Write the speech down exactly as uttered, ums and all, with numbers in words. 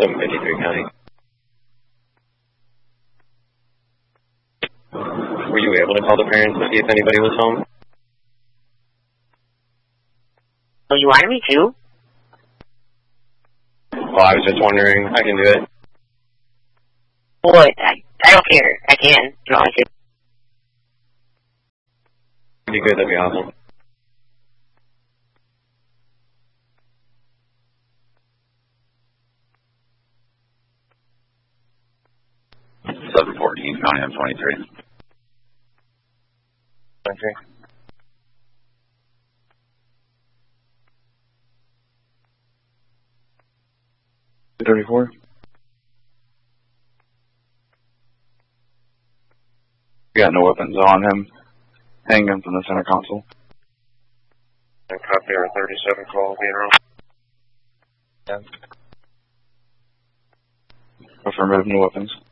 seven fifty-three County. Were you able to call the parents to see if anybody was home? Oh, you wanted me to? Well, I was just wondering. I can do it. What? I, I don't care. I can. If you want me to. That'd be good. That'd be awesome. seven fourteen, County M twenty-three. Okay. thirty-four. We got no weapons on him. Handguns in the center console. And copy our thirty-seven call being wrong. Yeah. Affirmative, no weapons.